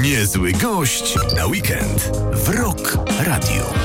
Niezły gość na weekend w Rock Radio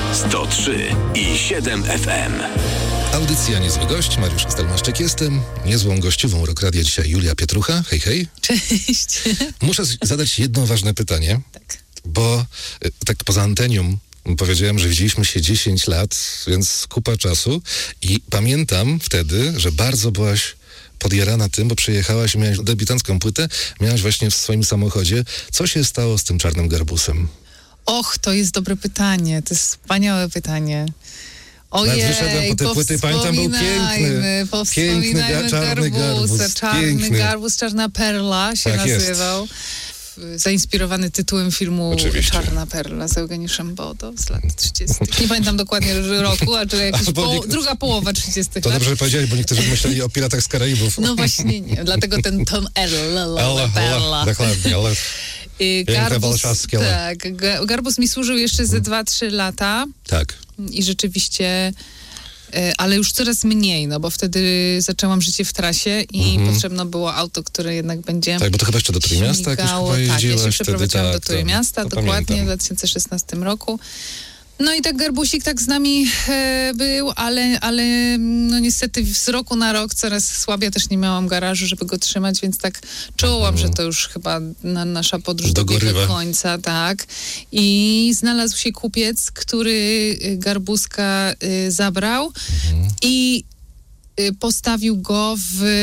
103,7 FM. Audycja Niezły Gość, Mariusz Stelmaszczyk jestem. Niezłą gościową Rock Radia dzisiaj Julia Pietrucha. Hej, hej. Cześć. Muszę zadać jedno ważne pytanie, bo tak poza antenią powiedziałem, że widzieliśmy się 10 lat, więc kupa czasu i pamiętam wtedy, że bardzo byłaś podjarana tym, bo przyjechałaś i miałaś debiutancką płytę, miałaś właśnie w swoim samochodzie. Co się stało z tym czarnym garbusem? Och, to jest dobre pytanie, to jest wspaniałe pytanie. Ojej, wyszedłem po te płyty, pamiętam, był piękny czarny garbus. Czarny garbus, czarna perla się tak nazywał. Zainspirowany tytułem filmu Oczywiście. Czarna perla z Eugeniuszem Bodo z lat 30. Nie pamiętam dokładnie roku, a czy jakieś druga połowa 30. To lat. dobrze, że powiedziałeś, bo niektórzy myśleli o Piratach z Karaibów. No właśnie nie, dlatego ten ton perla. Dokładnie, ale Garbus, tak, garbus mi służył jeszcze ze 2-3 lata. tak. I rzeczywiście, ale już coraz mniej, no bo wtedy zaczęłam życie w trasie i potrzebne było auto, które jednak będzie Tak, bo to chyba jeszcze do Trójmiasta jakoś chyba jeździłaś. Tak, ja się przeprowadziłam do Trójmiasta, dokładnie pamiętam. w 2016 roku. No i tak garbusik tak z nami był, ale no niestety z roku na rok coraz słabiej, też nie miałam garażu, żeby go trzymać, więc tak czułam, że to już chyba nasza podróż dobiega końca, tak. I znalazł się kupiec, który garbuska zabrał i postawił go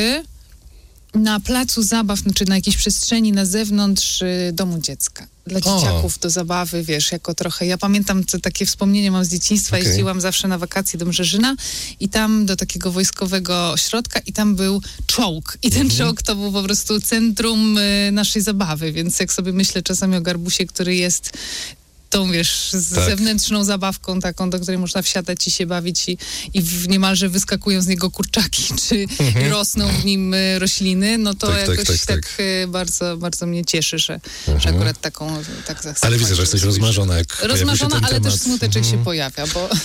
na placu zabaw, znaczy na jakiejś przestrzeni na zewnątrz domu dziecka. Dla dzieciaków do zabawy, wiesz, jako trochę. Ja pamiętam, co takie wspomnienie mam z dzieciństwa. Jeździłam zawsze na wakacje do Mrzeżyna i tam do takiego wojskowego ośrodka i tam był czołg. I ten czołg to był po prostu centrum naszej zabawy, więc jak sobie myślę czasami o garbusie, który jest tą, wiesz, zewnętrzną zabawką taką, do której można wsiadać i się bawić i niemalże wyskakują z niego kurczaki, czy rosną w nim rośliny, no to bardzo, bardzo mnie cieszy, że akurat taką ale widzę, że jesteś rozmarzona. Rozmarzona, ale też smuteczek się pojawia,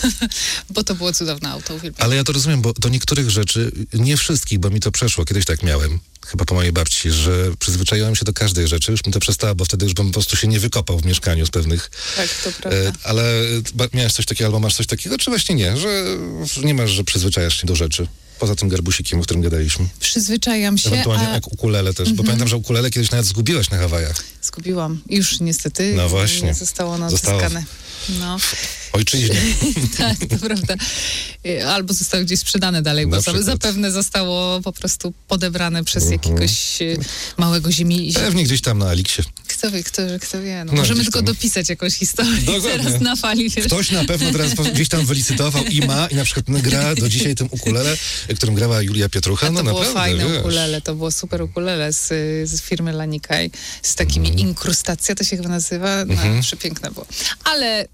bo to było cudowne auto. Ale ja to rozumiem, bo do niektórych rzeczy, nie wszystkich, bo mi to przeszło, kiedyś tak miałem, chyba po mojej babci, że przyzwyczaiłem się do każdej rzeczy, już mi to przestało, bo wtedy już bym po prostu się nie wykopał w mieszkaniu z pewnych. Tak, to prawda. Ale miałeś coś takiego, albo masz coś takiego, czy właśnie nie, że nie masz, że przyzwyczajasz się do rzeczy? Poza tym garbusikiem, o którym gadaliśmy. Przyzwyczajam się. Ewentualnie jak ukulele też, bo pamiętam, że ukulele kiedyś nawet zgubiłaś na Hawajach. Zgubiłam. Już niestety nie zostało odzyskane. No. Ojczyźnie. Tak, to prawda. Albo zostały gdzieś sprzedane dalej, bo zapewne zostało po prostu podebrane przez jakiegoś małego Pewnie gdzieś tam na Aliksie. Kto wie. No, możemy tylko dopisać jakąś historię teraz na fali. Wiesz. Ktoś na pewno teraz gdzieś tam wylicytował i na przykład gra do dzisiaj tym ukulele, którym grała Julia Pietrucha. To było naprawdę, fajne ukulele, to było super ukulele z firmy Lanikaj, z takimi inkrustacjami, to się chyba nazywa. No, przepiękne było. Ale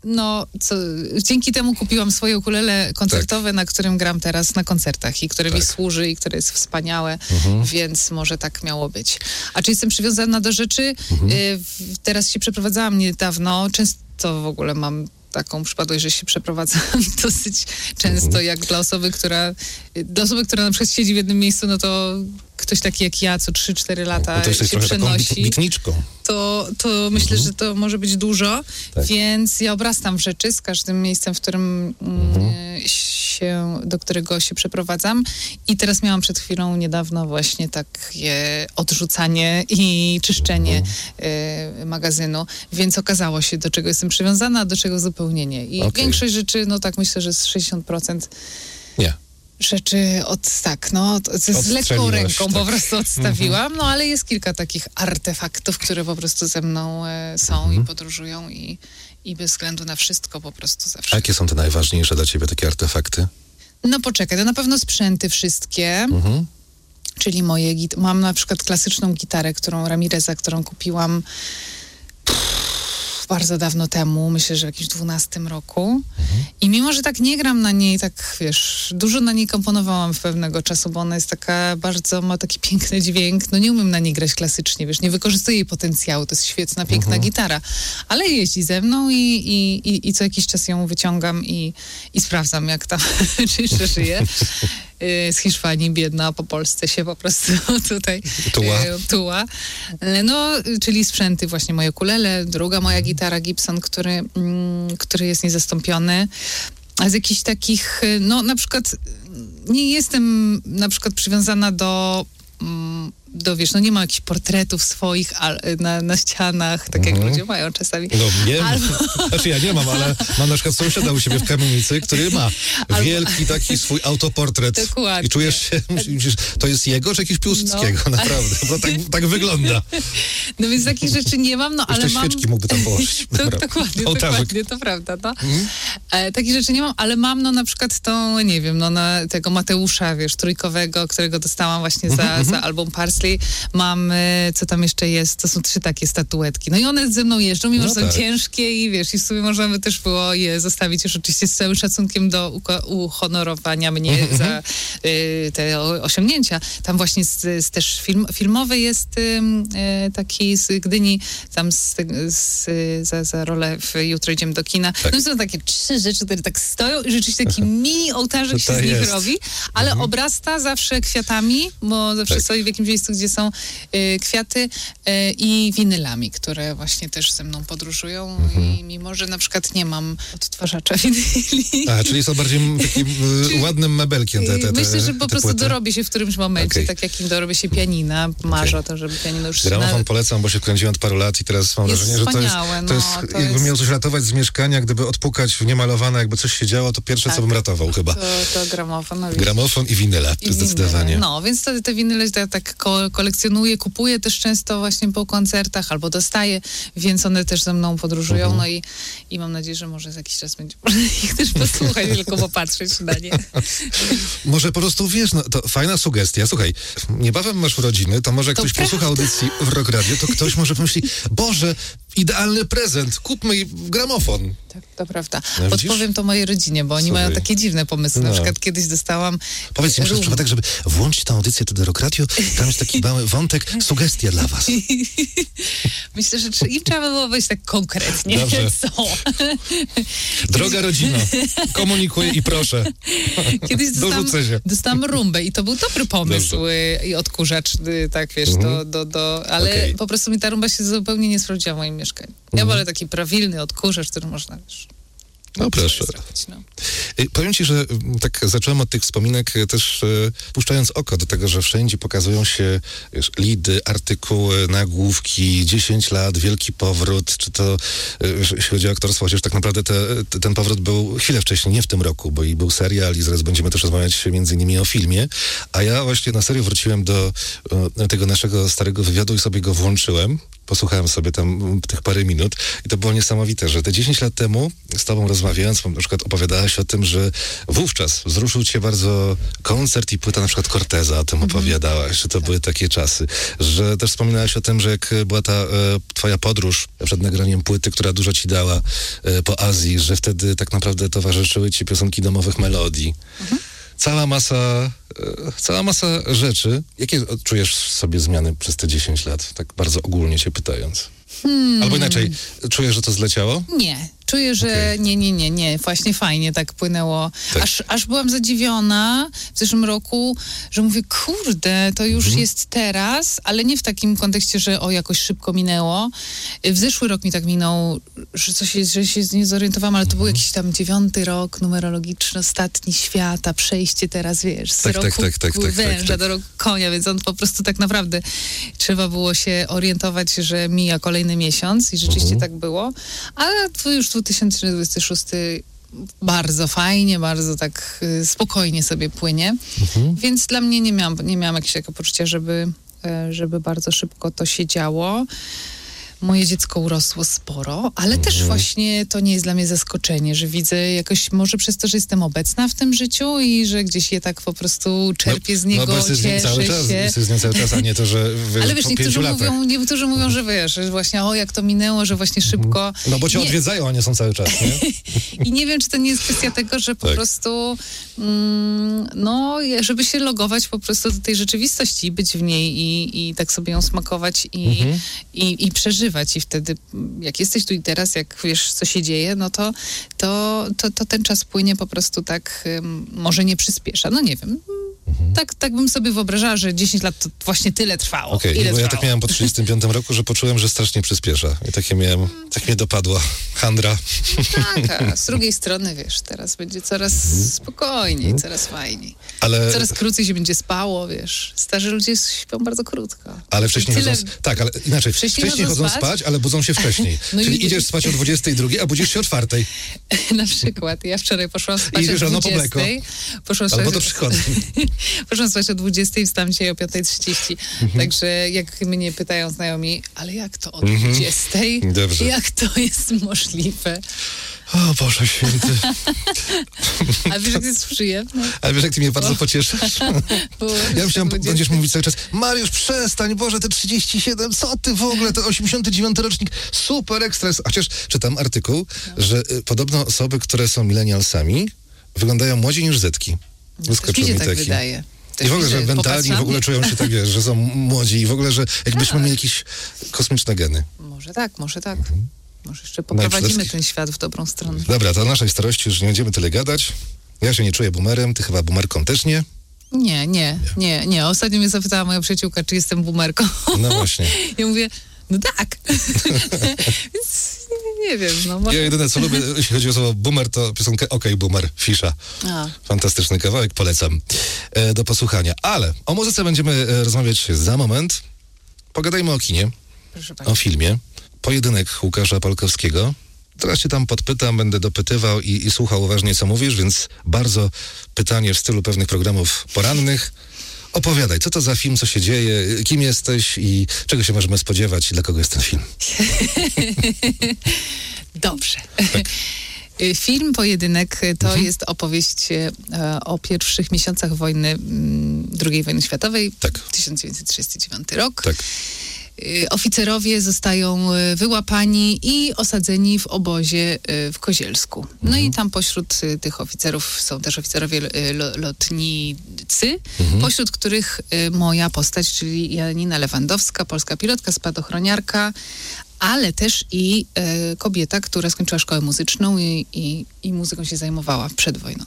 dzięki temu kupiłam swoje ukulele koncertowe, na którym gram teraz na koncertach i które mi służy i które jest wspaniałe, więc może tak miało być. A czy jestem przywiązana do rzeczy? Teraz się przeprowadzałam niedawno, często w ogóle mam taką przypadłość, że się przeprowadzam dosyć często, jak dla osoby, która na przykład siedzi w jednym miejscu, no to ktoś taki jak ja, co 3-4 lata się przenosi, bitniczą. to myślę, że to może być dużo, więc ja obrastam w rzeczy z każdym miejscem, w którym do którego się przeprowadzam. I teraz miałam przed chwilą niedawno właśnie takie odrzucanie i czyszczenie magazynu, więc okazało się, do czego jestem przywiązana, a do czego zupełnie nie. I większość rzeczy, no tak myślę, że z 60% rzeczy z lekką ręką po prostu odstawiłam, no ale jest kilka takich artefaktów, które po prostu ze mną są i podróżują i bez względu na wszystko po prostu zawsze. A jakie są te najważniejsze dla ciebie takie artefakty? No poczekaj, to na pewno sprzęty wszystkie, czyli mam na przykład klasyczną gitarę, Ramireza, którą kupiłam bardzo dawno temu, myślę, że w jakimś 12 roku. I mimo, że tak nie gram na niej, tak wiesz, dużo na niej komponowałam w pewnego czasu, bo ona jest taka ma taki piękny dźwięk. No nie umiem na niej grać klasycznie, wiesz, nie wykorzystuję jej potencjału, to jest świetna, piękna gitara, ale jeździ ze mną i co jakiś czas ją wyciągam i sprawdzam, jak tam czy jeszcze żyje. z Hiszpanii, biedna, a po Polsce się po prostu tutaj tuła. No, czyli sprzęty, właśnie moje ukulele, druga moja gitara Gibson, który jest niezastąpiony. A z jakichś takich, no na przykład nie jestem na przykład przywiązana do wiesz, no nie ma jakichś portretów swoich na ścianach, tak jak ludzie mają czasami. No nie mam. Znaczy ja nie mam, ale mam na przykład sąsiada u siebie w kamienicy, który ma wielki taki swój autoportret. Dokładnie. I czujesz się, myślisz, to jest jego czy jakiś Piłsudskiego, naprawdę, bo tak wygląda. No więc takich rzeczy nie mam, no ale mam... świeczki mógłby tam położyć. Dokładnie, to prawda, no. Takich rzeczy nie mam, ale mam, no na przykład tą, nie wiem, no na tego Mateusza, wiesz, trójkowego, którego dostałam właśnie za album Parsley. Mam, co tam jeszcze jest, to są 3 takie statuetki. No i one ze mną jeżdżą, mimo że są ciężkie i wiesz, i w sumie można by też było je zostawić już oczywiście z całym szacunkiem do uhonorowania mnie za te osiągnięcia. Tam właśnie też filmowy jest taki z Gdyni, tam za rolę w Jutro idziemy do kina. Tak. No są takie 3 rzeczy, które tak stoją i rzeczywiście taki mini ołtarzyk się z nich robi, ale obrasta zawsze kwiatami, bo zawsze stoi w jakimś miejscu, gdzie są kwiaty i winylami, które właśnie też ze mną podróżują i mimo, że na przykład nie mam odtwarzacza winyli. Czyli są bardziej takim ładnym mebelkiem myślę, że po prostu płyty. dorobię się w którymś momencie, tak jak im dorobię się pianina. Marzę o to, żeby pianino już Gramofon polecam, bo się kręciłem od paru lat i teraz mam wrażenie, że to jest jakbym miał coś ratować z mieszkania, gdyby odpukać w niemalowane, jakby coś się działo, to pierwsze, co bym ratował chyba. To gramofon. No gramofon i winyle, zdecydowanie. No, więc te winyle tak kolekcjonuję, kupuję też często właśnie po koncertach albo dostaję, więc one też ze mną podróżują, no i mam nadzieję, że może za jakiś czas będzie można ich też posłuchać, tylko popatrzeć na nie. Może po prostu, wiesz, no to fajna sugestia. Słuchaj, niebawem masz urodziny, to może jak ktoś posłucha audycji w Rock Radio, to ktoś może pomyśli, Boże, idealny prezent, kupmy gramofon. Tak, to prawda. No, podpowiem to mojej rodzinie, bo oni mają takie dziwne pomysły. Na przykład kiedyś dostałam... Powiedz mi przez przypadek, żeby włączyć tę audycję do Rock Radio, tam jest taki mały wątek, sugestia dla was. Myślę, że im trzeba było wejść tak konkretnie. Dobrze. Co? Droga rodzino, komunikuję i proszę. Kiedyś dostałam rumbę i to był dobry pomysł i odkurzacz, tak wiesz, ale po prostu mi ta rumba się zupełnie nie sprawdziła w moim mieszkaniu. Ja wolę taki prawilny odkurzacz, który można, wiesz... No proszę. Powiem ci, że tak zacząłem od tych wspominek też puszczając oko do tego, że wszędzie pokazują się lidy, artykuły, nagłówki, 10 lat, wielki powrót, czy to jeśli chodzi o aktorstwo, chociaż tak naprawdę ten powrót był chwilę wcześniej, nie w tym roku, bo i był serial i zaraz będziemy też rozmawiać między innymi o filmie, a ja właśnie na serio wróciłem do tego naszego starego wywiadu i sobie go włączyłem. Posłuchałem sobie tam tych parę minut i to było niesamowite, że te 10 lat temu z tobą rozmawiając, na przykład opowiadałaś o tym, że wówczas wzruszył cię bardzo koncert i płyta na przykład Corteza, o tym opowiadałaś, że to były takie czasy, że też wspominałaś o tym, że jak była ta twoja podróż przed nagraniem płyty, która dużo ci dała po Azji, że wtedy tak naprawdę towarzyszyły ci piosenki domowych melodii. Cała masa rzeczy. Jakie czujesz sobie zmiany przez te 10 lat? Tak bardzo ogólnie cię pytając. Albo inaczej, czujesz, że to zleciało? Nie. Czuję, że nie. Właśnie fajnie tak płynęło. Tak. Aż byłam zadziwiona w zeszłym roku, że mówię, kurde, to już jest teraz, ale nie w takim kontekście, że jakoś szybko minęło. W zeszły rok mi tak minął, że się nie zorientowałam, ale to był jakiś tam 9 rok numerologiczny, ostatni świata, przejście teraz, wiesz, z roku węża do roku konia, więc on po prostu tak naprawdę trzeba było się orientować, że mija kolejny miesiąc i rzeczywiście tak było. Ale to już 2026 bardzo fajnie, bardzo tak spokojnie sobie płynie, więc dla mnie nie miałam jakiegoś poczucia, żeby bardzo szybko to się działo. Moje dziecko urosło sporo, ale też właśnie to nie jest dla mnie zaskoczenie, że widzę jakoś, może przez to, że jestem obecna w tym życiu i że gdzieś je tak po prostu czerpię z niego, cieszę się. Jesteś z nią cały czas, a nie to, że ale wiesz, niektórzy mówią, że wiesz, że właśnie jak to minęło, że właśnie szybko. No bo cię odwiedzają, a nie są cały czas, nie? I nie wiem, czy to nie jest kwestia tego, że po prostu żeby się logować po prostu do tej rzeczywistości, być w niej i tak sobie ją smakować i przeżywać. I wtedy, jak jesteś tu i teraz, jak wiesz, co się dzieje, no to ten czas płynie po prostu tak, może nie przyspiesza. No nie wiem. Tak bym sobie wyobrażała, że 10 lat to właśnie tyle trwało. Okej, Ile bo ja trwało? tak miałem po 35 roku, że poczułem, że strasznie przyspiesza. I takie miałem, tak mnie dopadła handra. Tak, a z drugiej strony, wiesz, teraz będzie coraz spokojniej, coraz fajniej. Ale, Coraz krócej się będzie spało, wiesz. Starzy ludzie śpią bardzo krótko. ale wcześniej Tyle- chodzą... Tak, ale inaczej. Wcześniej Wcześniej chodzą chodzą spać, ale budzą się wcześniej. No Czyli i- idziesz spać o 22, a budzisz się o 4. Na przykład, ja wczoraj poszłam spać Idziesz o rano po 20. mleko. Poszłam Albo spać- do przychodu. Poszłam spać o 20 i wstałam dzisiaj o 5:30. Także jak mnie pytają znajomi, ale jak to o 20? Dobrze. Jak to jest możliwe? O Boże Święty. A wiesz, jak jest przyjemne? Ale wiesz, jak ty mnie bardzo pocieszasz? Bo Ja myślałem, 20. będziesz mówić cały czas, Mariusz, przestań, Boże, te 37, co ty w ogóle, ten 89 rocznik, super ekstra. Chociaż czytam artykuł, że podobno osoby, które są milenialsami, wyglądają młodziej niż Zetki. Wyskoczył Też mi się mi tak taki. wydaje. I w ogóle, że mentalnie Popatrz na w ogóle mnie. czują się tak, wiesz, że są młodzi i w ogóle, że jakbyśmy mieli jakieś kosmiczne geny. Może tak, może tak. Może jeszcze No i przede poprowadzimy wszystkim- ten świat w dobrą stronę. Dobra, to o naszej starości już nie będziemy tyle gadać. Ja się nie czuję boomerem, ty chyba boomerką też nie. Nie. Ostatnio mnie zapytała moja przyjaciółka, czy jestem boomerką. No właśnie. Ja mówię, no tak. Więc nie wiem, no może... Ja jedyne co lubię, jeśli chodzi o słowo boomer, to piosenkę Okej, Boomer, Fisza. A. Fantastyczny kawałek, polecam do posłuchania. Ale o muzyce będziemy rozmawiać za moment. Pogadajmy o kinie, Proszę o pani. filmie. Pojedynek Łukasza Palkowskiego. Teraz cię tam podpytam, będę dopytywał i słuchał uważnie, co mówisz, więc bardzo pytanie w stylu pewnych programów porannych. Opowiadaj, co to za film, co się dzieje, kim jesteś i czego się możemy spodziewać i dla kogo jest ten film? Dobrze. Film Pojedynek to jest opowieść o pierwszych miesiącach wojny, II wojny światowej, Tak. 1939 rok. Tak. Oficerowie zostają wyłapani i osadzeni w obozie w Kozielsku. No i tam pośród tych oficerów są też oficerowie lotnicy, pośród których moja postać, czyli Janina Lewandowska, polska pilotka, spadochroniarka, ale też i kobieta, która skończyła szkołę muzyczną i muzyką się zajmowała przed wojną.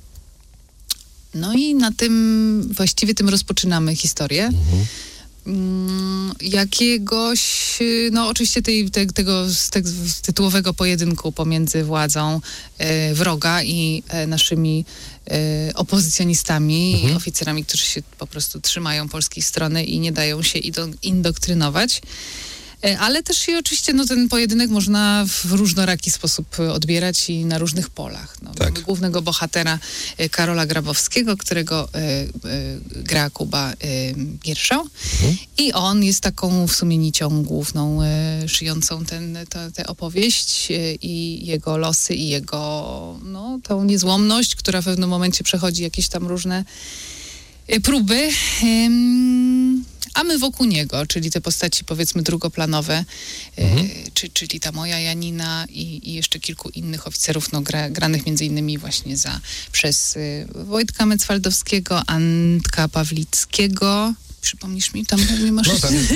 No i na tym, właściwie tym rozpoczynamy historię. Jakiegoś, no oczywiście tego tytułowego pojedynku pomiędzy władzą wroga i naszymi opozycjonistami, oficerami, którzy się po prostu trzymają polskiej strony i nie dają się indoktrynować. Ale też i oczywiście ten pojedynek można w różnoraki sposób odbierać i na różnych polach. Tak. Mamy głównego bohatera Karola Grabowskiego, którego gra Kuba Gierszał. I on jest taką w sumie nicią główną szyjącą tę opowieść i jego losy i jego tą niezłomność, która w pewnym momencie przechodzi jakieś tam różne próby. A my wokół niego, czyli te postaci powiedzmy drugoplanowe, czyli ta moja Janina i jeszcze kilku innych oficerów, granych między innymi właśnie przez Wojtka Mecwaldowskiego, Antka Pawlickiego. Przypomnisz mi, tam nie masz... No, tam